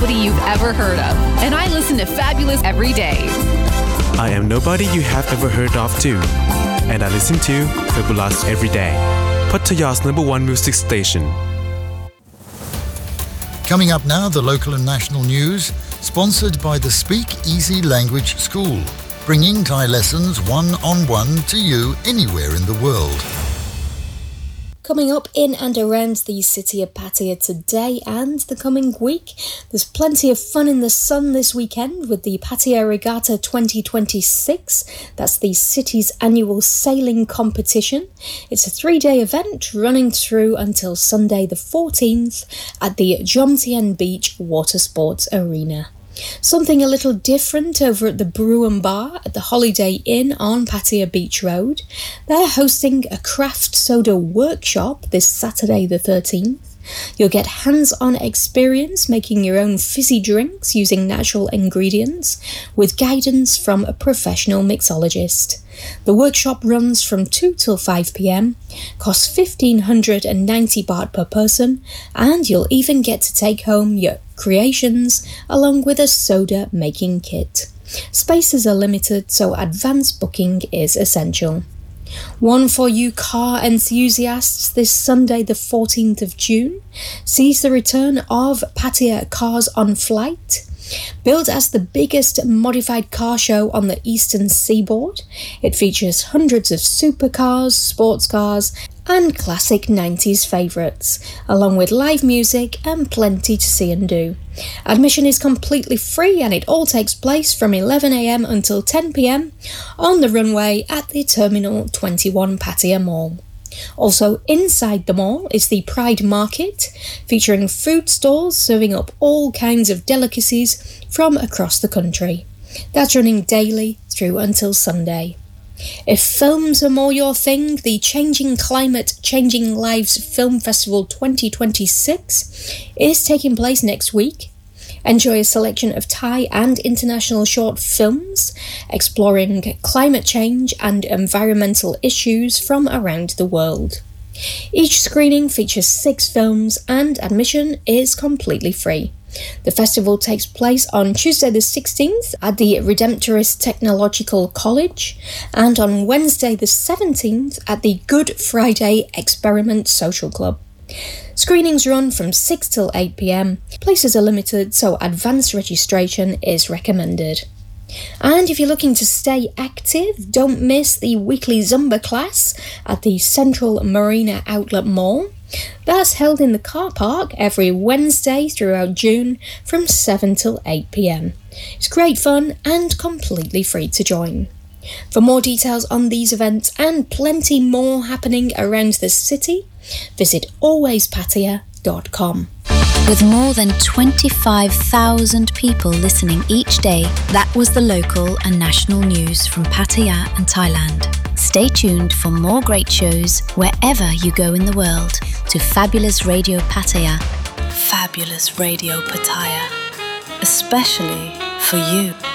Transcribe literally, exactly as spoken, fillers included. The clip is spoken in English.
nobody you've ever heard of, and I listen to Fabulous every day. I am nobody you have ever heard of too, and I listen to Fabulous every day. Pattaya's number one music station. Coming up now, the local and national news, sponsored by the Speak Easy Language School, bringing Thai lessons one-on-one to you anywhere in the world. Coming up in and around the city of Pattaya today and the coming week, there's plenty of fun in the sun this weekend with the Pattaya Regatta twenty twenty-six. That's the city's annual sailing competition. It's a three-day event running through until Sunday the fourteenth at the Jomtien Beach Water Sports Arena. Something a little different over at the Brew and Bar at the Holiday Inn on Pattaya Beach Road. They're hosting a craft soda workshop this Saturday the thirteenth. You'll get hands-on experience making your own fizzy drinks using natural ingredients with guidance from a professional mixologist. The workshop runs from two till five p.m, costs fifteen ninety baht per person, and you'll even get to take home your creations along with a soda making kit. Spaces are limited, so advance booking is essential. One for you car enthusiasts, this Sunday the fourteenth of June sees the return of Pattaya Cars on Flight. Billed as the biggest modified car show on the eastern seaboard, it features hundreds of supercars, sports cars and classic nineties favourites, along with live music and plenty to see and do. Admission is completely free and it all takes place from eleven a.m. until ten p.m. on the runway at the Terminal twenty-one Pattaya Mall. Also inside the mall is the Pride Market, featuring food stalls serving up all kinds of delicacies from across the country. That's running daily through until Sunday. If films are more your thing, the Changing Climate, Changing Lives Film Festival twenty twenty-six is taking place next week. Enjoy a selection of Thai and international short films exploring climate change and environmental issues from around the world. Each screening features six films and admission is completely free. The festival takes place on Tuesday the sixteenth at the Redemptorist Technological College and on Wednesday the seventeenth at the Good Friday Experiment Social Club. Screenings run from six till eight p.m. Places are limited, so advance registration is recommended. And if you're looking to stay active, don't miss the weekly Zumba class at the Central Marina Outlet Mall. That's held in the car park every Wednesday throughout June from seven till eight p.m. It's great fun and completely free to join. For more details on these events and plenty more happening around the city, visit always pattaya dot com. With more than twenty-five thousand people listening each day, that was the local and national news from Pattaya and Thailand. Stay tuned for more great shows wherever you go in the world to Fabulous Radio Pattaya, Fabulous Radio Pattaya, especially for you.